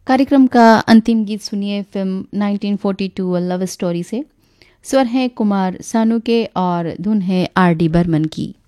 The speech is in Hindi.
कार्यक्रम का अंतिम गीत सुनिए फिल्म 1942 लव स्टोरी से। स्वर है कुमार सानू के और धुन है आर डी बर्मन की।